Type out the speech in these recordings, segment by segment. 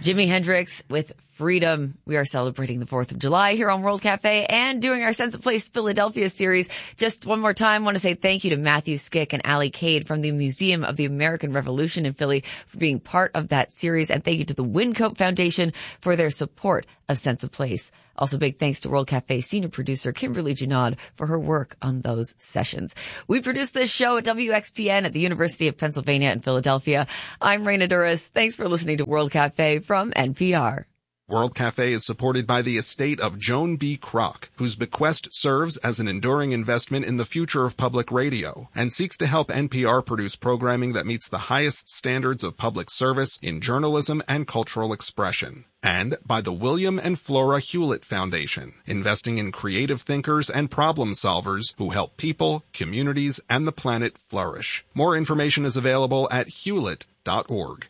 Jimi Hendrix with Freedom. We are celebrating the 4th of July here on World Cafe and doing our Sense of Place Philadelphia series. Just one more time, I want to say thank you to Matthew Skick and Ali Cade from the Museum of the American Revolution in Philly for being part of that series. And thank you to the Wyncote Foundation for their support of Sense of Place. Also, big thanks to World Cafe senior producer Kimberly Junod for her work on those sessions. We produce this show at WXPN at the University of Pennsylvania in Philadelphia. I'm Raina Duras. Thanks for listening to World Cafe from NPR. World Cafe is supported by the estate of Joan B. Kroc, whose bequest serves as an enduring investment in the future of public radio and seeks to help NPR produce programming that meets the highest standards of public service in journalism and cultural expression. And by the William and Flora Hewlett Foundation, investing in creative thinkers and problem solvers who help people, communities, and the planet flourish. More information is available at hewlett.org.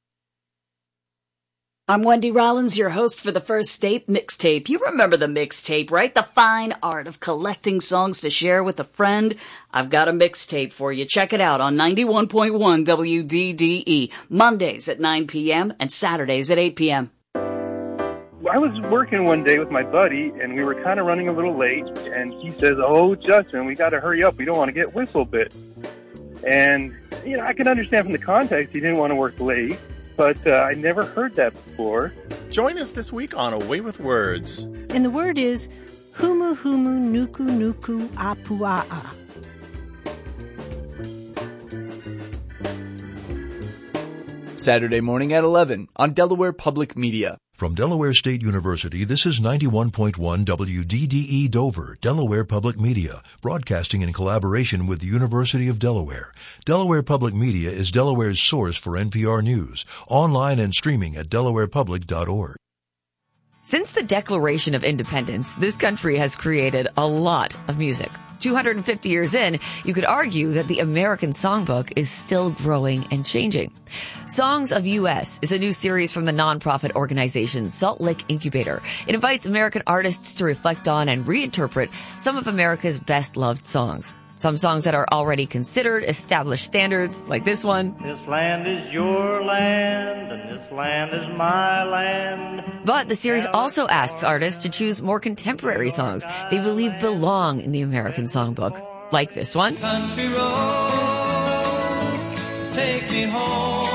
I'm Wendy Rollins, your host for the First State Mixtape. You remember the mixtape, right? The fine art of collecting songs to share with a friend. I've got a mixtape for you. Check it out on 91.1 WDDE, Mondays at 9 p.m. and Saturdays at 8 p.m. I was working one day with my buddy, and we were kind of running a little late, and he says, "Oh, Justin, we got to hurry up. We don't want to get whistle bit." And, I can understand from the context he didn't want to work late. But I never heard that before. Join us this week on Away with Words. And the word is humu humu nuku nuku apua'a. Saturday morning at 11 on Delaware Public Media. From Delaware State University, this is 91.1 WDDE Dover, Delaware Public Media, broadcasting in collaboration with the University of Delaware. Delaware Public Media is Delaware's source for NPR News, online and streaming at delawarepublic.org. Since the Declaration of Independence, this country has created a lot of music. 250 years in, you could argue that the American Songbook is still growing and changing. Songs of U.S. is a new series from the nonprofit organization Salt Lick Incubator. It invites American artists to reflect on and reinterpret some of America's best-loved songs. Some songs that are already considered established standards, like this one. This land is your land, and this land is my land. But the series also asks artists to choose more contemporary songs they believe belong in the American Songbook, like this one. Country roads, take me home.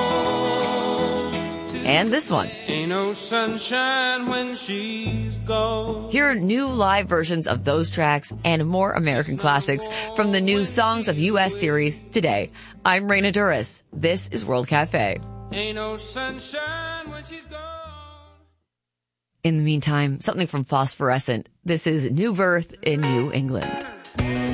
And this one. Ain't no sunshine when she's gone. Here are new live versions of those tracks and more American classics from the new Songs of U.S. series today. I'm Raina Duras. This is World Cafe. Ain't no sunshine when she's gone. In the meantime, something from Phosphorescent. This is New Birth in New England.